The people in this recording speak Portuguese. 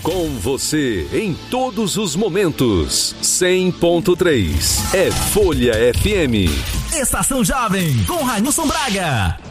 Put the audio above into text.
Com você em todos os momentos. 100.3 é Folha FM. Estação Jovem com Railson Braga.